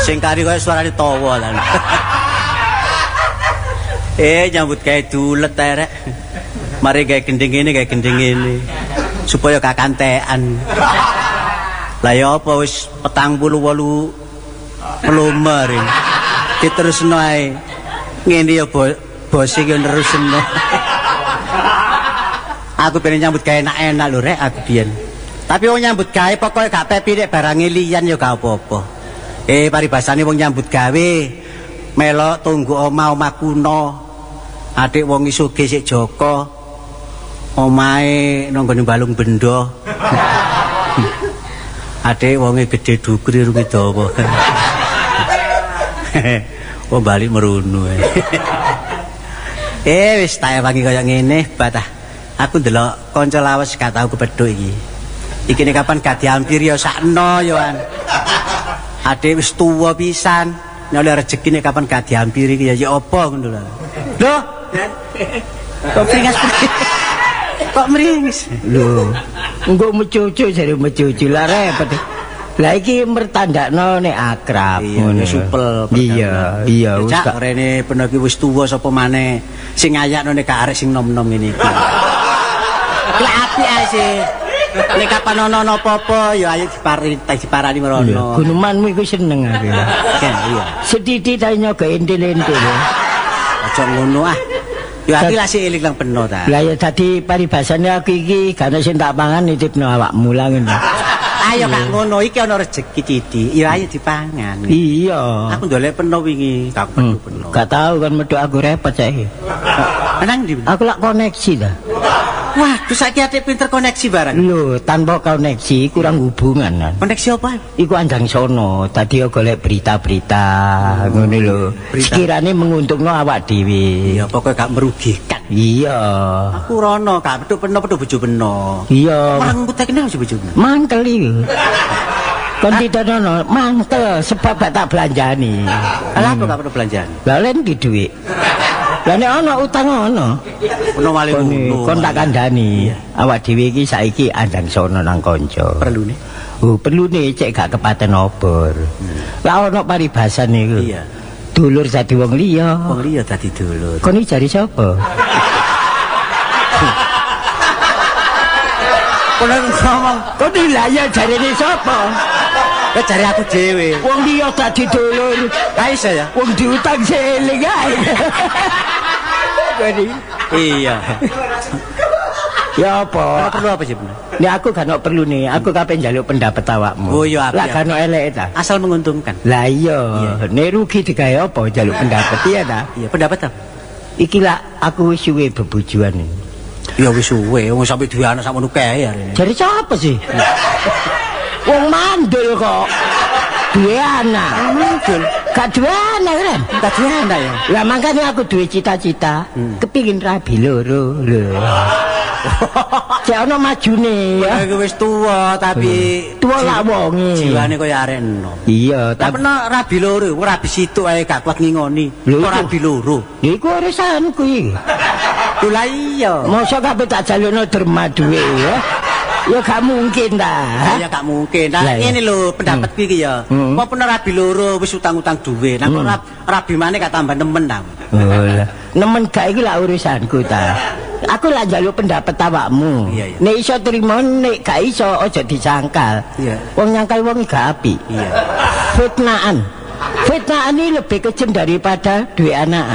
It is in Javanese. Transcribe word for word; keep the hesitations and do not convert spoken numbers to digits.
Sing kari kaya suarane tawa lan. Eh nyambut gawe dulet terek. Mari gawe gending ngene gawe gending ngene. Supaya kakantekan. Lah ya apa wis petang puluh wolu pelumer. Diterusno ae. Ngene ya bos iki nerusno. Aku pengen nyambut gawe enak-enak lho rek aku biyen. Tapi wong nyambut gawe pokoke gak pepi nek barange liyan ya gak apa-apa. Eh paribasane wong nyambut gawe melok tunggu omah-omah kuno. Adik wong sugih sik Joko. Omahe nang nggone balung benda. Adik wonge gedhe dukri rungi dawa. Wong bali merunu. Eh wis tak wangi kaya ngene, batah. Aku ndelok kanca lawas gak tau kepethuk iki. Iki nek kapan gak diampiri ya sakno ya an. Ade wis tuwa pisan. Nek oleh rezeki nek kapan gak diampiri iki ya ya apa ngono lho. Lho. Kok meringas. Kok meringas. Lho. Engko mecucu jare mecucu lah repot. Lah iki mertandakno nek akrab ngono supel. Iya, iya wis gak rene peno iki wis tuwa sapa maneh sing ayakno nek arek sing nom-nom ngene iki. Lek apik ae sih. Nek kapan ono apa-apa ya ayo dipari diparani merono. Gunumanmu iku seneng aku. Ya iya. Sedidik ta nyoga entil-entil. Aja ngono ah. Ya aku lak sik eling nang beno ta. Lah ya dadi paribasane aku iki gak ono sing tak pangan nitipno awakmu lah ngono. Ayo gak ngono iki ana rezeki Didi. Ya ayo dipangan. Iya. Aku ndolek peno wingi, gak pedu peno. Gak tahu kan medhok aku repot saiki. Nang ndi? Aku lak koneksi ta. Wah, ku saiki ate pinter koneksi barang. Lho, tanpa koneksi kurang hubungan kan. Koneksi apa? Iku andang sono, tadi yo golek berita-berita ngono lho. Sekirane menguntungno awak dhewe. Iya, pokoke gak merugikan. Iya. Aku rono, gak pedho peno pedho bojo peno. Iya. Orang kutekne bojo peno. Mangkel iki. Kon ditono mangkel sebab gak tak belanjani. Lah apa gak perlu belanjani? Lah len ki dhuwit. Lah nek ana utang ana. Ono wali ngono. Kon tak kandhani. Awak dhewe iki saiki andang sono nang kanca. Perlune. Oh, perlune cek gak kepaten obor. Lah ana paribasan niku. Iya. Dulur dadi wong liya. Wong liya dadi dulur. Kon iki jari sapa? Kon ngomong, kon iki lah ya jarine sapa? Ya jare aku dhewe. Wong liya dadi dulur. Ha iso ya? Wong diutang seling ae. Iya. Ya apa? Perlu apa sih, Bun? Nek aku gak ono perlu nih, aku kapen njaluk pendapat awakmu. Oh iya, lah gak ono eleke ta. Asal menguntungkan. Lah iya, nek rugi digawe apa njaluk pendapat iya ta? Iya, pendapat apa? Iki lah aku wis suwe bebujuan. Ya wis suwe, wong sampe duwe anak sakmono kae ya. Jare sapa sih? Wong mandul kok. Duwe anak. Mandul. Gak duwe anak kan? Gak duwe anak ya. Lah makanya aku duwe cita-cita, hmm. kepingin rabi loro lho. Cek ono majune ya. Aku wis tuwa tapi tuwa lak wonge. Jiwane koyo arek enom. Iya, tapi nek rabi loro, rabi situk ae gak kuat ngingoni. Kok rabi loro? Iku urusanku iki. Lah iya. Mosok kabeh tak jalukno derma duwe ya. Ya gak mungkin ta. Ya gak mungkin. Nah ngene lho pendapatku iki ya. Apa pun rabi loro wis utang-utang duwe. Nah kok rabi maneh gak tambah nemen ta. Oh lah. Nemen gak iki lak urusanku ta. Aku lak njaluk pendapat awakmu. Iya, iya. Nek iso trimo, nek gak iso aja dicangkal. Iya. Wong nyangkal wong gak apik. Iya. Fitnahan. Fitnahan ini lebih kejam daripada duwe anak.